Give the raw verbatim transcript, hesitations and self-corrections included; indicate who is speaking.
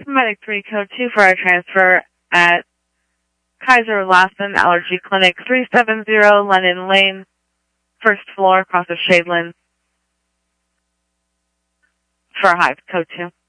Speaker 1: Medic three, code two for our transfer at Kaiser Lassen Allergy Clinic, three seven zero Lennon Lane, first floor, across the Shadeland, for Hive, code two.